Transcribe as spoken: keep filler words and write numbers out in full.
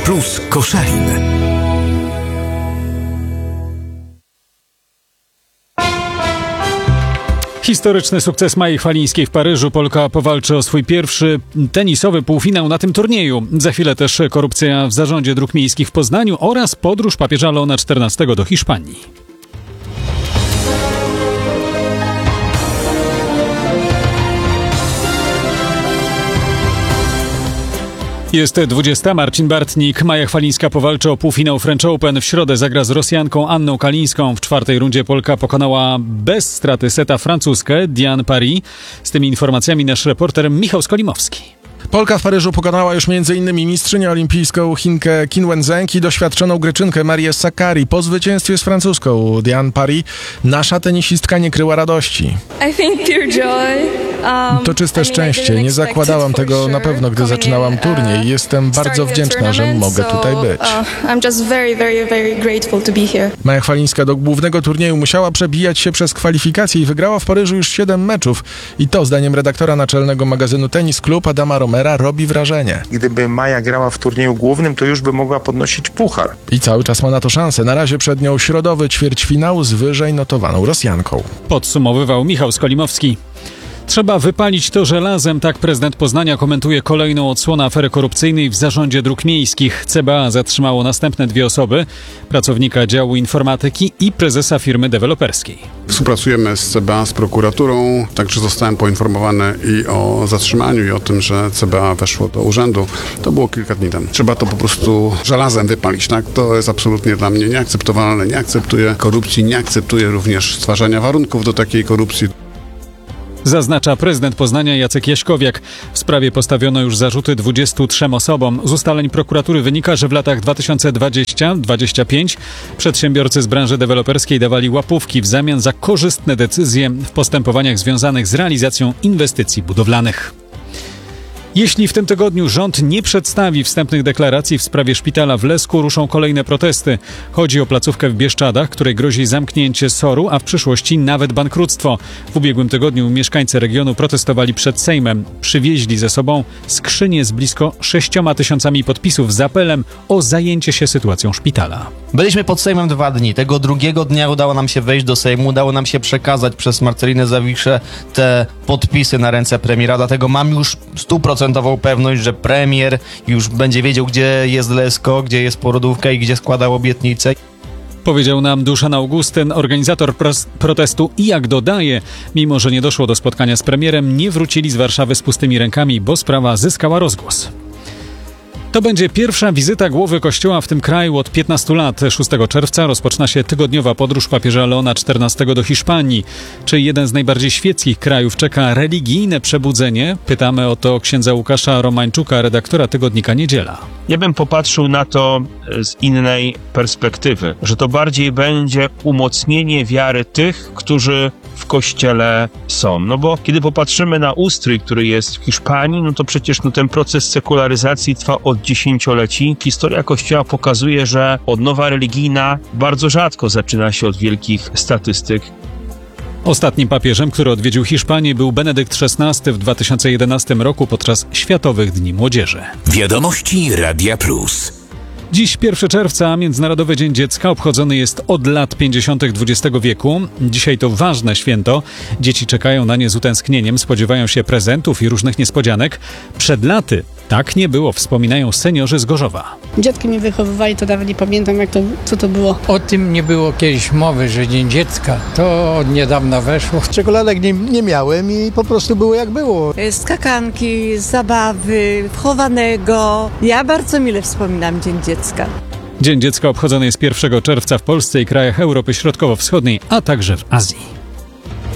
Plus Koszalin. Historyczny sukces Mai Chwalińskiej w Paryżu. Polka powalczy o swój pierwszy tenisowy półfinał na tym turnieju. Za chwilę też korupcja w zarządzie dróg miejskich w Poznaniu oraz podróż papieża Leona czternastego do Hiszpanii. Jest dwudziesta. Marcin Bartnik. Maja Chwalińska powalczy o półfinał French Open. W środę zagra z Rosjanką Anną Kalińską. W czwartej rundzie Polka pokonała bez straty seta Francuzkę Diane Paris. Z tymi informacjami nasz reporter Michał Skolimowski. Polka w Paryżu pokonała już m.in. mistrzynię olimpijską Chinkę Qin Wenzheng i doświadczoną Greczynkę Marię Sakkari. Po zwycięstwie z Francuzką Diane Paris nasza tenisistka nie kryła radości. I think pure joy. Um, to czyste szczęście. Nie zakładałam tego na pewno, gdy zaczynałam turniej. Jestem bardzo wdzięczna, że mogę tutaj być. I'm just very, very, very grateful to be here. Maja Chwalińska do głównego turnieju musiała przebijać się przez kwalifikacje i wygrała w Paryżu już siedem meczów. I to, zdaniem redaktora naczelnego magazynu Tennis Club Adama Romera, robi wrażenie. Gdyby Maja grała w turnieju głównym, to już by mogła podnosić puchar. I cały czas ma na to szansę. Na razie przed nią środowy ćwierćfinał z wyżej notowaną Rosjanką. Podsumowywał Michał Skolimowski. Trzeba wypalić to żelazem, tak prezydent Poznania komentuje kolejną odsłonę afery korupcyjnej w zarządzie dróg miejskich. C B A zatrzymało następne dwie osoby, pracownika działu informatyki i prezesa firmy deweloperskiej. Współpracujemy z C B A, z prokuraturą, także zostałem poinformowany i o zatrzymaniu i o tym, że C B A weszło do urzędu. To było kilka dni temu. Trzeba to po prostu żelazem wypalić, tak? To jest absolutnie dla mnie nieakceptowalne. Nie akceptuję korupcji, nie akceptuję również stwarzania warunków do takiej korupcji. Zaznacza prezydent Poznania Jacek Jaśkowiak. W sprawie postawiono już zarzuty dwudziestu trzem osobom. Z ustaleń prokuratury wynika, że w latach dwa tysiące dwudziestym do dwudziestego piątego przedsiębiorcy z branży deweloperskiej dawali łapówki w zamian za korzystne decyzje w postępowaniach związanych z realizacją inwestycji budowlanych. Jeśli w tym tygodniu rząd nie przedstawi wstępnych deklaracji w sprawie szpitala w Lesku, ruszą kolejne protesty. Chodzi o placówkę w Bieszczadach, której grozi zamknięcie soru, a w przyszłości nawet bankructwo. W ubiegłym tygodniu mieszkańcy regionu protestowali przed Sejmem. Przywieźli ze sobą skrzynię z blisko sześcioma tysiącami podpisów z apelem o zajęcie się sytuacją szpitala. Byliśmy pod Sejmem dwa dni. Tego drugiego dnia udało nam się wejść do Sejmu, udało nam się przekazać przez Marcelinę Zawiszę te podpisy na ręce premiera, dlatego mam już stuprocentową pewność, że premier już będzie wiedział, gdzie jest Lesko, gdzie jest porodówka i gdzie składał obietnice. Powiedział nam Duszan Augustyn, organizator pros- protestu i jak dodaje, mimo że nie doszło do spotkania z premierem, nie wrócili z Warszawy z pustymi rękami, bo sprawa zyskała rozgłos. To będzie pierwsza wizyta głowy Kościoła w tym kraju od piętnastu lat. szóstego czerwca rozpoczyna się tygodniowa podróż papieża Leona czternastego do Hiszpanii. Czy jeden z najbardziej świeckich krajów czeka religijne przebudzenie? Pytamy o to księdza Łukasza Romańczuka, redaktora tygodnika Niedziela. Ja bym popatrzył na to z innej perspektywy, że to bardziej będzie umocnienie wiary tych, którzy w Kościele są. No bo kiedy popatrzymy na ustrój, który jest w Hiszpanii, no to przecież no, ten proces sekularyzacji trwa od dziesięcioleci. Historia Kościoła pokazuje, że odnowa religijna bardzo rzadko zaczyna się od wielkich statystyk. Ostatnim papieżem, który odwiedził Hiszpanię, był Benedykt szesnasty w dwa tysiące jedenastym roku podczas Światowych Dni Młodzieży. Wiadomości Radia Plus. Dziś pierwszego czerwca, Międzynarodowy Dzień Dziecka, obchodzony jest od lat pięćdziesiątych dwudziestego wieku. Dzisiaj to ważne święto. Dzieci czekają na nie z utęsknieniem, spodziewają się prezentów i różnych niespodzianek. Przed laty tak nie było, wspominają seniorzy z Gorzowa. Dziadki mnie wychowywali, to nawet nie pamiętam, jak to, co to było. O tym nie było kiedyś mowy, że Dzień Dziecka. To od niedawna weszło. Czekoladek nie, nie miałem i po prostu było jak było. Skakanki, zabawy, chowanego. Ja bardzo mile wspominam Dzień Dziecka. Dzień Dziecka obchodzony jest pierwszego czerwca w Polsce i krajach Europy Środkowo-Wschodniej, a także w Azji.